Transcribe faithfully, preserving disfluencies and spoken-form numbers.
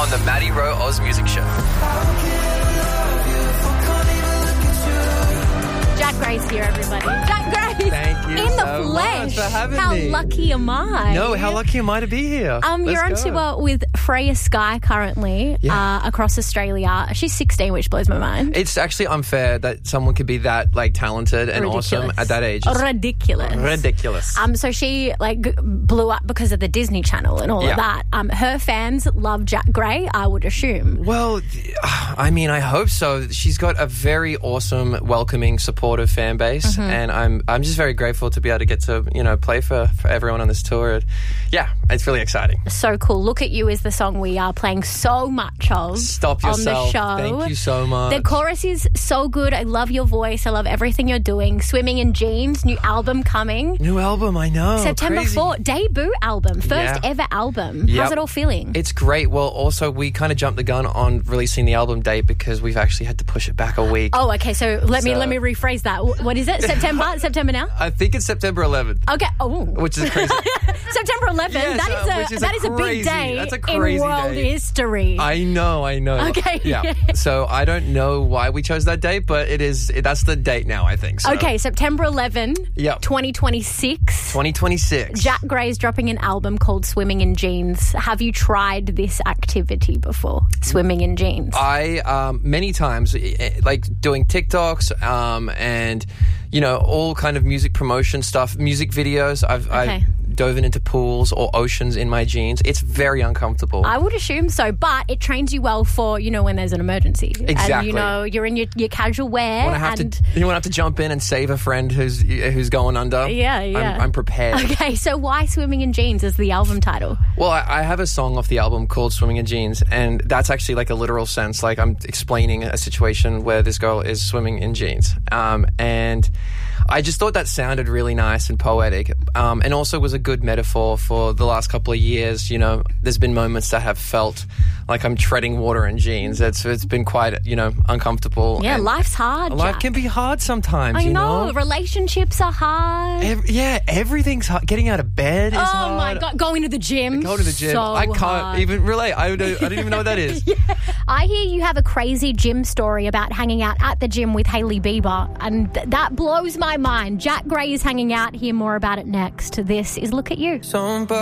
on the Maddie Rowe Oz Music Show. Jack Gray's here, everybody. Jack Gray! Thank you In the so flesh. much for having How me. lucky am I? No, how lucky am I to be here? Um, Let's you're on go. tour with Freya Sky currently Yeah. uh, across Australia. She's sixteen, which blows my mind. It's actually unfair that someone could be that like talented and awesome Ridiculous. at that age. It's Ridiculous. ridiculous. Um, so she like g- blew up because of the Disney Channel and all Yeah. of that. Um, her fans love Jack Gray, I would assume. Well, I mean, I hope so. She's got a very awesome, welcoming, supportive fan base, Mm-hmm. and I'm I'm just very grateful to be able to get to you know play for, for everyone on this tour. And yeah, it's really exciting. So cool. Look at You is the song we are playing so much of Stop on yourself. the show. Thank you so much. The chorus is so good. I love your voice. I love everything you're doing. Swimming in Jeans, new album coming. New album, I know. September Crazy. fourth, debut album, first Yeah. ever album. Yep. How's it all feeling? It's great. Well, also, we kind of jumped the gun on releasing the album date because we've actually had to push it back a week. oh, okay. So let me So- let me rephrase that. Wh- What is it? September? September now? I think it's September eleventh, Okay. Oh, which is crazy. September eleventh. Yes, that uh, is a which is that a is a big crazy- day that's a in crazy world day. history. I know, I know. Okay. Yeah. So I don't know why we chose that date, but it is that's the date now, I think. So. Okay, September eleventh, Yep. twenty twenty-six. twenty twenty-six. Jack Gray's dropping an album called Swimming in Jeans. Have you tried this activity before? Swimming in jeans. I um, many times eh, eh, like doing TikToks um, and you know all kind of music promotion stuff, music videos. I've, Okay. I've dove into pools or oceans in my jeans. It's very uncomfortable. I would assume so, but it trains you well for, you know, when there's an emergency. And, Exactly. you know, you're in your, your casual wear. when I have and to, you want to have to jump in and save a friend who's who's going under. Yeah, yeah. I'm, I'm prepared. Okay, so why Swimming in Jeans is the album title? Well, I, I have a song off the album called Swimming in Jeans, and that's actually like a literal sense. Like I'm explaining a situation where this girl is swimming in jeans. Um, and I just thought that sounded really nice and poetic, um, and also was a good metaphor for the last couple of years. You know, there's been moments that have felt like I'm treading water in jeans. It's It's been quite, you know, uncomfortable. Yeah, and life's hard, Life Jack. can be hard sometimes, I you know. know? Relationships are hard. Ev- yeah, everything's hard. Getting out of bed is oh, hard. my God. Going to the gym. Go to the gym. So I can't hard. even relate. I don't, I don't even know what that is. I hear you have a crazy gym story about hanging out at the gym with Hailey Bieber, and th- that blows my mind. Jack Gray is hanging out. Hear more about it next. This is Look at You.